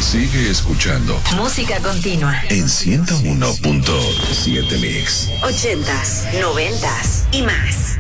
Sigue escuchando Música continua en 101.7 Mix. 80s, 90s y más.